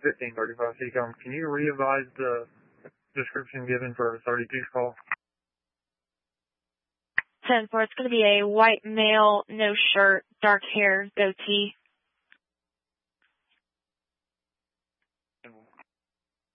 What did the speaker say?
1535 Seacom. Can you re-advise the description given for a 30-piece call? 10-4, it's going to be a white male, no shirt, dark hair, goatee.